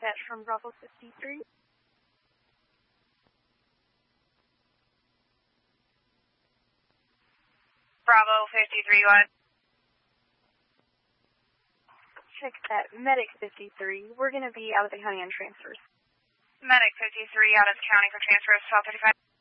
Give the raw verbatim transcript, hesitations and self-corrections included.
dispatch from Bravo fifty-three. Bravo fifty-three, what? Check that. Medic fifty-three. We're going to be out of the county on transfers. Medic fifty-three, out of the county for transfers, twelve thirty-five.